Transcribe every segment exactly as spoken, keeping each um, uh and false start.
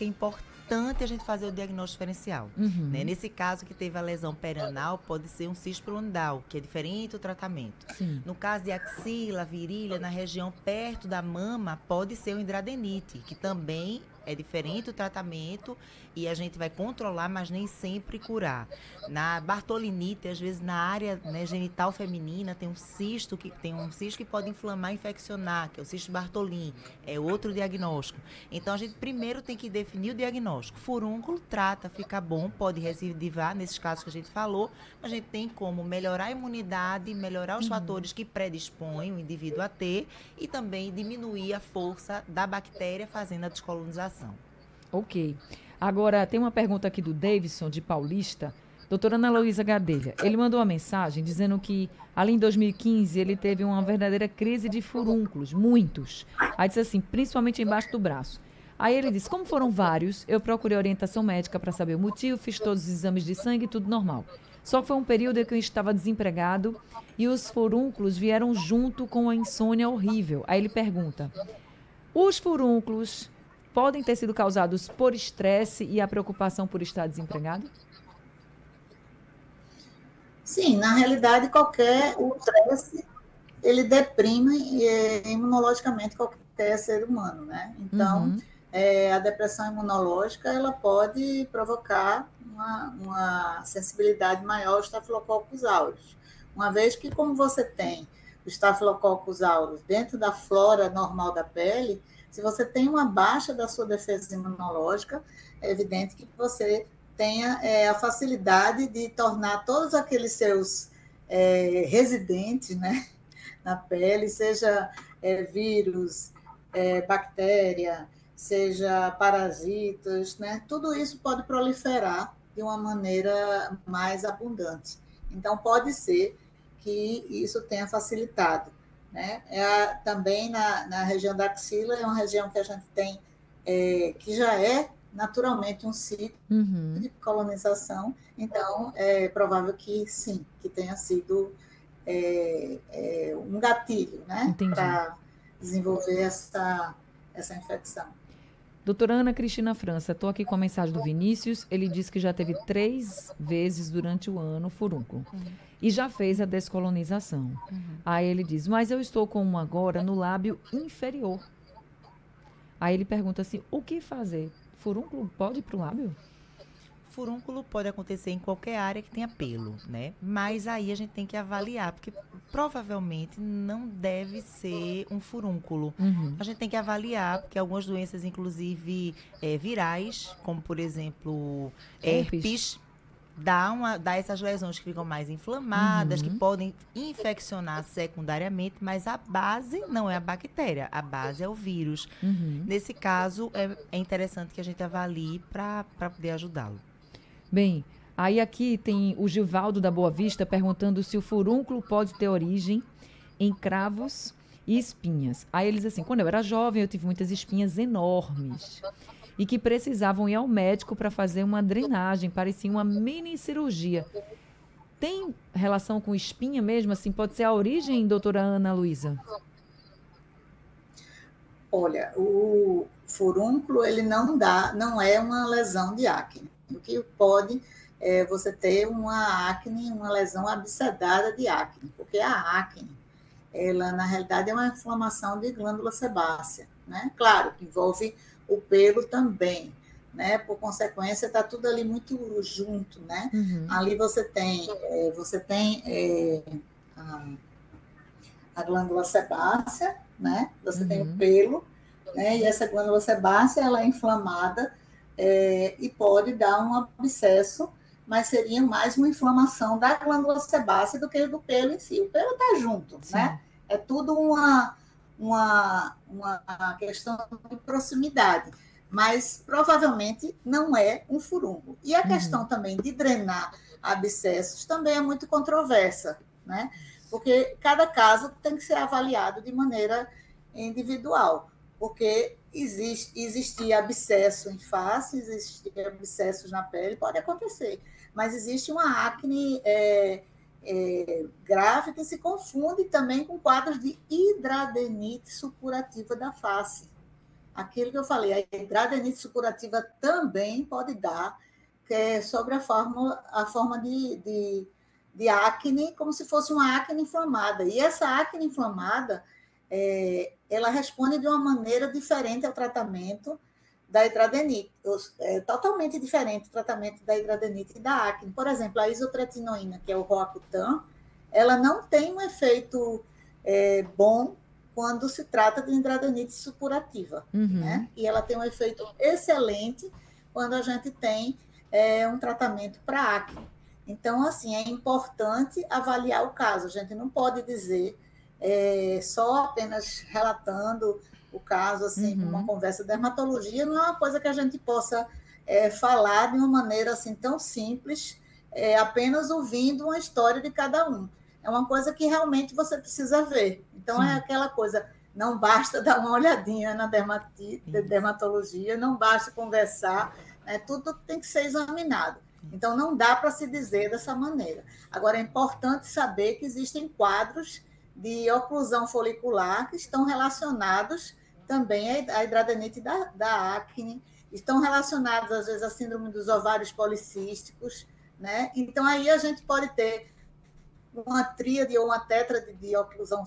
que é importante a gente fazer o diagnóstico diferencial. Uhum. Né? Nesse caso que teve a lesão perianal, pode ser um cisto piramidal, que é diferente do tratamento. Sim. No caso de axila, virilha, na região perto da mama, pode ser um hidradenite, que também é diferente do tratamento e a gente vai controlar, mas nem sempre curar. Na bartolinite, às vezes na área, né, genital feminina, tem um cisto que tem um cisto que pode inflamar e infeccionar, que é o cisto Bartolin, é outro diagnóstico. Então a gente primeiro tem que definir o diagnóstico. Furúnculo trata, fica bom, pode recidivar nesses casos que a gente falou, mas a gente tem como melhorar a imunidade, melhorar os uhum. fatores que predispõem o indivíduo a ter e também diminuir a força da bactéria fazendo a descolonização. Ok. Agora, tem uma pergunta aqui do Davidson, de Paulista. Doutora Ana Luísa Gadelha, ele mandou uma mensagem dizendo que, ali em dois mil e quinze, ele teve uma verdadeira crise de furúnculos, muitos. Aí disse assim, principalmente embaixo do braço. Aí ele disse, como foram vários, eu procurei orientação médica para saber o motivo, fiz todos os exames de sangue, tudo normal. Só que foi um período em que eu estava desempregado e os furúnculos vieram junto com a insônia horrível. Aí ele pergunta, os furúnculos podem ter sido causados por estresse e a preocupação por estar desempregado? Sim, na realidade, qualquer o estresse, ele deprime é, imunologicamente qualquer ser humano, né? Então, uhum. é, a depressão imunológica, ela pode provocar uma, uma sensibilidade maior aos Staphylococcus aureus. Uma vez que, como você tem o Staphylococcus aureus dentro da flora normal da pele, se você tem uma baixa da sua defesa imunológica, é evidente que você tenha é, a facilidade de tornar todos aqueles seus é, residentes, né, na pele, seja é, vírus, é, bactéria, seja parasitas, né, tudo isso pode proliferar de uma maneira mais abundante. Então, pode ser que isso tenha facilitado. Né? É a, também na, na região da axila, é uma região que a gente tem, é, que já é naturalmente um ciclo uhum. de colonização, então é provável que sim, que tenha sido é, é, um gatilho, né, para desenvolver essa, essa infecção. Doutora Ana Cristina França, estou aqui com a mensagem do Vinícius, ele disse que já teve três vezes durante o ano furúnculo. Uhum. E já fez a descolonização. Uhum. Aí ele diz, mas eu estou com um agora no lábio inferior. Aí ele pergunta assim, o que fazer? Furúnculo pode ir para o lábio? Furúnculo pode acontecer em qualquer área que tenha pelo, né? Mas aí a gente tem que avaliar, porque provavelmente não deve ser um furúnculo. Uhum. A gente tem que avaliar, porque algumas doenças, inclusive é, virais, como por exemplo herpes, herpes dá, uma, dá essas lesões que ficam mais inflamadas, uhum. que podem infeccionar secundariamente, mas a base não é a bactéria, a base é o vírus. Uhum. Nesse caso, é, é interessante que a gente avalie para poder ajudá-lo. Bem, aí aqui tem o Givaldo da Boa Vista perguntando se o furúnculo pode ter origem em cravos e espinhas. Aí eles assim, quando eu era jovem eu tive muitas espinhas enormes e que precisavam ir ao médico para fazer uma drenagem, parecia uma mini cirurgia. Tem relação com espinha mesmo? Assim, pode ser a origem, doutora Ana Luísa? Olha, o furúnculo, ele não dá, não é uma lesão de acne. O que pode é você ter uma acne, uma lesão abscedada de acne, porque a acne, ela na realidade é uma inflamação de glândula sebácea, né? Claro, que envolve o pelo também, né? Por consequência, está tudo ali muito junto, né? Uhum. Ali você tem, é, você tem é, a, a glândula sebácea, né? Você uhum. tem o pelo, né? E essa glândula sebácea, ela é inflamada, É, e pode dar um abscesso, mas seria mais uma inflamação da glândula sebácea do que do pelo em si. O pelo está junto, Sim. né? É tudo uma, uma, uma questão de proximidade, mas provavelmente não é um furúnculo. E a uhum. questão também de drenar abscessos também é muito controversa, né? Porque cada caso tem que ser avaliado de maneira individual, porque existe, existia abscesso em face, existia abscessos na pele, pode acontecer, mas existe uma acne é, é, grave que se confunde também com quadros de hidradenite supurativa da face, aquilo que eu falei, a hidradenite supurativa também pode dar, que é sobre a forma, a forma de, de, de acne, como se fosse uma acne inflamada. E essa acne inflamada, é, ela responde de uma maneira diferente ao tratamento da hidradenite, é totalmente diferente o tratamento da hidradenite e da acne. Por exemplo, a isotretinoína, que é o Roacutan, ela não tem um efeito é, bom quando se trata de hidradenite supurativa, uhum. né? E ela tem um efeito excelente quando a gente tem é, um tratamento para acne. Então, assim, é importante avaliar o caso. A gente não pode dizer é, só apenas relatando o caso, assim, uhum. uma conversa. Dermatologia não é uma coisa que a gente possa é, falar de uma maneira assim tão simples, é, apenas ouvindo uma história de cada um. É uma coisa que realmente você precisa ver. Então, Sim. é aquela coisa, não basta dar uma olhadinha na dermatite, dermatologia, não basta conversar, né? Tudo tem que ser examinado. Então, não dá para se dizer dessa maneira. Agora, é importante saber que existem quadros de oclusão folicular que estão relacionados também à hidradenite da, da acne, estão relacionados, às vezes, à síndrome dos ovários policísticos, né? Então, aí a gente pode ter uma tríade ou uma tétrade de oclusão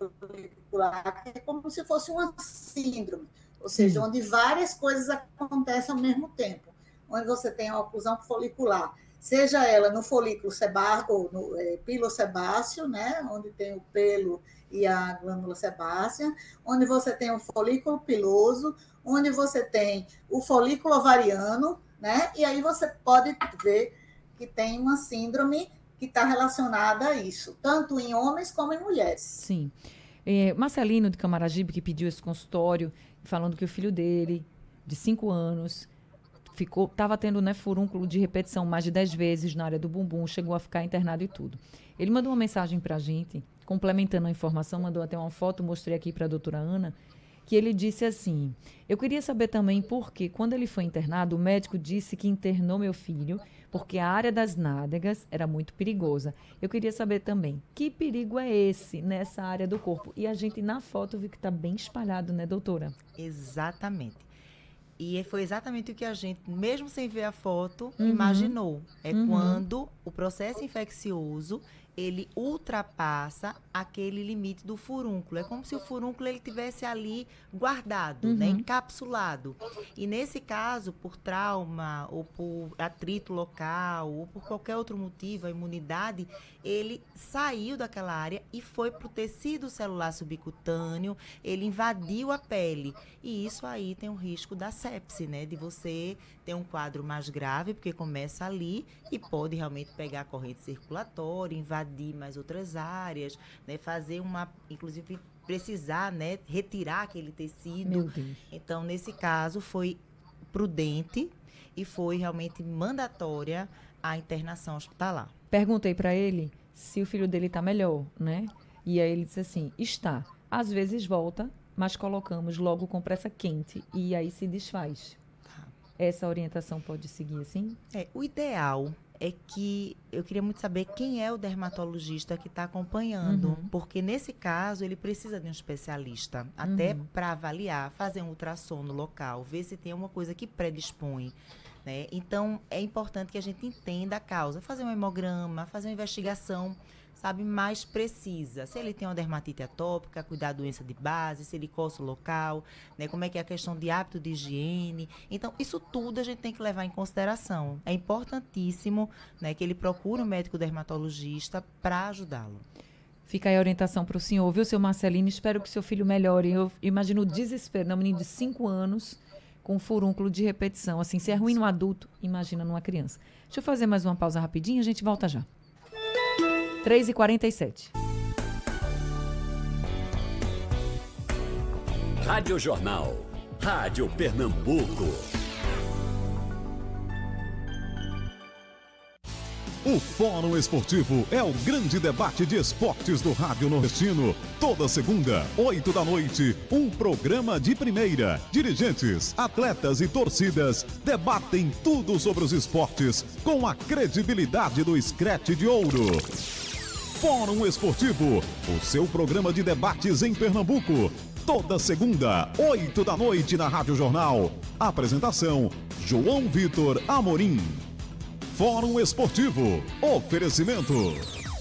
folicular, que é como se fosse uma síndrome, ou seja, Sim. onde várias coisas acontecem ao mesmo tempo, onde você tem a oclusão folicular, seja ela no folículo sebáceo, ou no é, pilosebáceo, né, onde tem o pelo e a glândula sebácea, onde você tem o folículo piloso, onde você tem o folículo ovariano, né, e aí você pode ver que tem uma síndrome que está relacionada a isso, tanto em homens como em mulheres. Sim. É, Marcelino de Camaragibe, que pediu esse consultório, falando que o filho dele, de cinco anos, ficou, estava tendo, né, furúnculo de repetição mais de dez vezes na área do bumbum, chegou a ficar internado e tudo. Ele mandou uma mensagem para a gente, complementando a informação, mandou até uma foto, mostrei aqui para a doutora Ana, que ele disse assim, eu queria saber também por que, quando ele foi internado, o médico disse que internou meu filho porque a área das nádegas era muito perigosa. Eu queria saber também, que perigo é esse nessa área do corpo? E a gente, na foto, viu que está bem espalhado, né, doutora? Exatamente. E foi exatamente o que a gente, mesmo sem ver a foto, uhum. imaginou. É uhum. quando o processo infeccioso, ele ultrapassa aquele limite do furúnculo. É como se o furúnculo ele tivesse ali guardado, uhum. né, encapsulado. E nesse caso, por trauma, ou por atrito local, ou por qualquer outro motivo, a imunidade, ele saiu daquela área e foi para o tecido celular subcutâneo, ele invadiu a pele. E isso aí tem um risco da sepse, né, de você ter um quadro mais grave, porque começa ali e pode realmente pegar a corrente circulatória, invadir mais outras áreas, né, fazer uma, inclusive precisar, né, retirar aquele tecido. Meu Deus. Então, nesse caso, foi prudente e foi realmente mandatória a internação hospitalar. Perguntei para ele se o filho dele está melhor, né? E aí ele disse assim, está. Às vezes volta, mas colocamos logo compressa quente e aí se desfaz. Tá. Essa orientação pode seguir assim? É, o ideal é que eu queria muito saber quem é o dermatologista que está acompanhando, uhum. porque nesse caso ele precisa de um especialista, uhum. até para avaliar, fazer um ultrassom no local, ver se tem alguma coisa que predispõe, né? Então é importante que a gente entenda a causa, fazer um hemograma, fazer uma investigação, sabe, mais precisa. Se ele tem uma dermatite atópica, cuidar da doença de base, se ele coça o local, né, como é que é a questão de hábito de higiene. Então, isso tudo a gente tem que levar em consideração. É importantíssimo, né, que ele procure um médico dermatologista para ajudá-lo. Fica aí a orientação para o senhor, viu, seu Marcelino? Espero que seu filho melhore. Eu imagino o desespero, né, um menino de cinco anos com furúnculo de repetição. Assim, se é ruim no adulto, imagina numa criança. Deixa eu fazer mais uma pausa rapidinho, a gente volta já. três e quarenta e sete. Rádio Jornal. Rádio Pernambuco. O Fórum Esportivo é o grande debate de esportes do Rádio Nordestino. Toda segunda, oito da noite, um programa de primeira. Dirigentes, atletas e torcidas debatem tudo sobre os esportes com a credibilidade do Scratch de Ouro. Fórum Esportivo, o seu programa de debates em Pernambuco. toda segunda, oito da noite na Rádio Jornal. Apresentação, João Vitor Amorim. Fórum Esportivo. Oferecimento